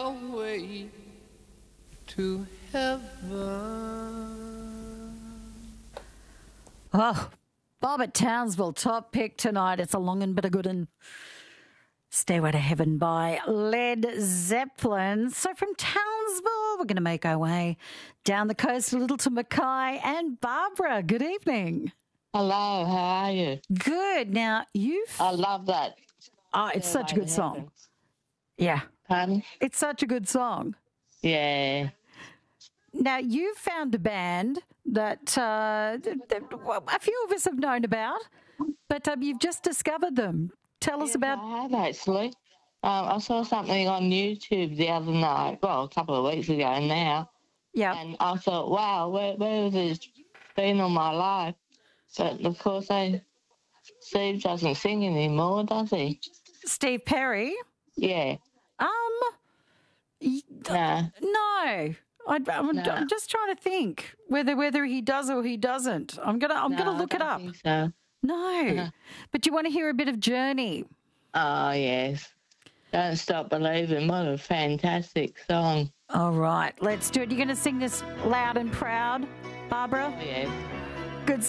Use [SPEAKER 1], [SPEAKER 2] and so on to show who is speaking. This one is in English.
[SPEAKER 1] way to heaven.
[SPEAKER 2] Oh, Bob at Townsville, top pick tonight. It's a long and bit of good and Stairway to Heaven by Led Zeppelin. So from Townsville, we're going to make our way down the coast a little to Mackay and Barbara. Good evening.
[SPEAKER 3] Hello, how are you?
[SPEAKER 2] Good. Now,
[SPEAKER 3] I love that.
[SPEAKER 2] Oh, it's such a good song. Yeah.
[SPEAKER 3] Pardon?
[SPEAKER 2] It's such a good song.
[SPEAKER 3] Yeah.
[SPEAKER 2] Now, you found a band that a few of us have known about, but you've just discovered them. Tell us about...
[SPEAKER 3] I have, actually. I saw something on YouTube the other night, well, a couple of weeks ago now.
[SPEAKER 2] Yeah.
[SPEAKER 3] And I thought, wow, where has this been all my life? But, of course, Steve doesn't sing anymore, does he?
[SPEAKER 2] Steve Perry?
[SPEAKER 3] Yeah.
[SPEAKER 2] No. I'm just trying to think whether he does or he doesn't. I'm gonna look it up.
[SPEAKER 3] Think so.
[SPEAKER 2] No. But you want to hear a bit of Journey?
[SPEAKER 3] Oh, yes. Don't Stop Believing. What a fantastic song.
[SPEAKER 2] All right, let's do it. You're going to sing this loud and proud, Barbara?
[SPEAKER 3] Oh, yes.